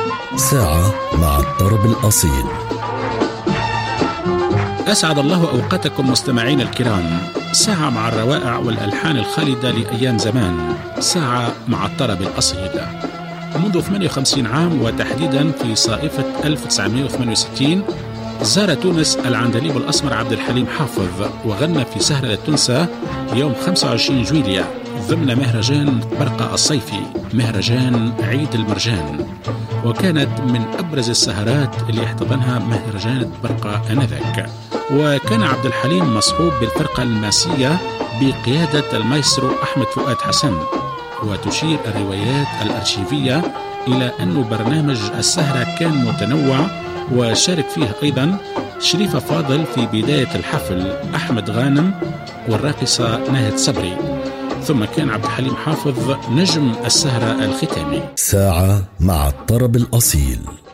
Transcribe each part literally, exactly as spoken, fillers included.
ساعة مع الطرب الأصيل. أسعد الله أوقاتكم مستمعين الكرام. ساعة مع الروائع والألحان الخالدة لأيام زمان، ساعة مع الطرب الأصيل. منذ ثمانية وخمسين عام، وتحديدا في صائفة ألف وتسعمائة وثمانية وستين، زار تونس العندليب الأسمر عبد الحليم حافظ، وغنى في سهرة لا تنسى يوم خمسة وعشرين جويلية ضمن مهرجان برقة الصيفي، مهرجان عيد المرجان، وكانت من أبرز السهرات اللي احتضنها مهرجان برقة آنذاك. وكان عبد الحليم مصحوب بالفرقة الماسية بقيادة المايسترو أحمد فؤاد حسن. وتشير الروايات الأرشيفية إلى أن برنامج السهرة كان متنوع، وشارك فيه أيضا شريفة فاضل في بداية الحفل، أحمد غانم، والراقصة ناهد صبري. ثم كان عبد الحليم حافظ نجم السهرة الختامي. ساعة مع الطرب الأصيل.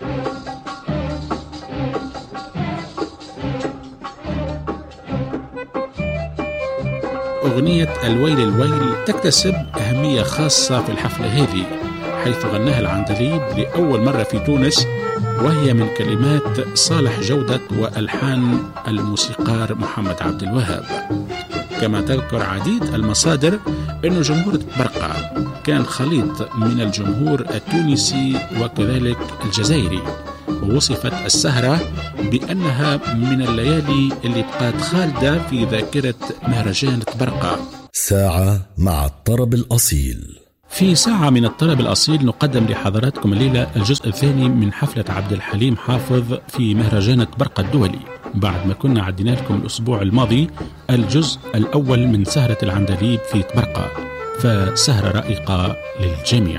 أغنية الويل الويل تكتسب أهمية خاصة في الحفلة هذه، حيث غناها العندليب لأول مرة في تونس، وهي من كلمات صالح جودة وألحان الموسيقار محمد عبد الوهاب. كما تذكر عديد المصادر أن جمهور برقة كان خليط من الجمهور التونسي وكذلك الجزائري، ووصفت السهرة بأنها من الليالي اللي بقات خالدة في ذاكرة مهرجان برقة. ساعة مع الطرب الأصيل. في ساعة من الطرب الأصيل نقدم لحضراتكم الليلة الجزء الثاني من حفلة عبد الحليم حافظ في مهرجان برقة الدولي، بعد ما كنا عدينا لكم الأسبوع الماضي الجزء الأول من سهرة العندليب في برقة، فسهرة رائقة للجميع.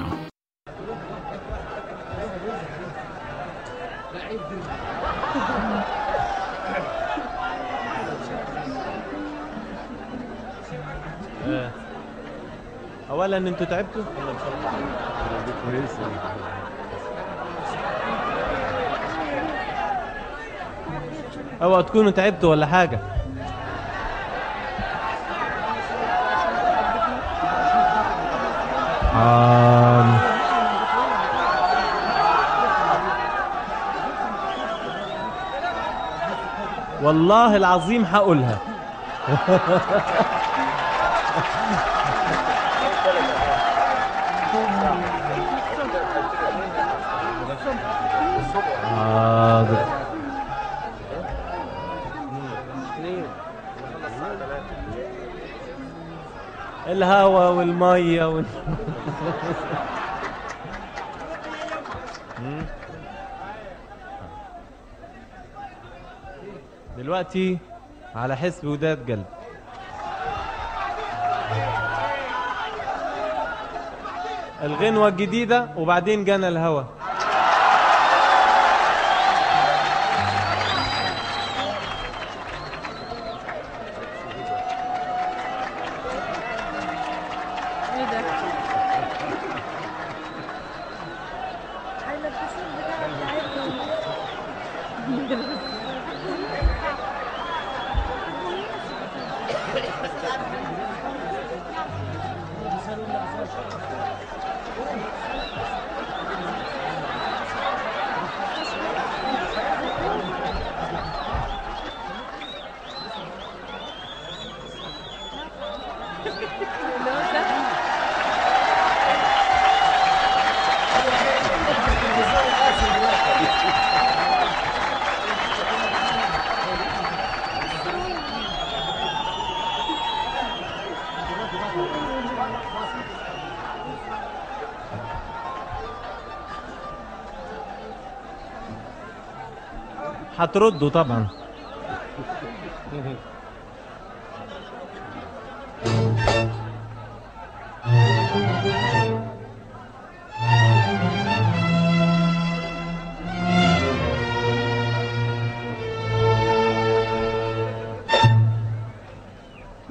اولا انتوا تعبتوا؟ اوعوا تكونوا تعبتوا ولا حاجه. آم. والله العظيم هقولها. حاضر. الهوا والمية وال... دلوقتي على حسب وداد قلب. الغنوة الجديدة وبعدين جانا الهوا. هتردوا طبعا.